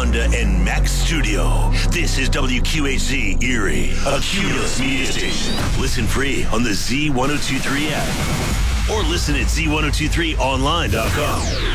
Honda and Max Studio. This is WQHZ Erie, a Cumulus media station. Listen free on the Z1023 app or listen at Z1023online.com.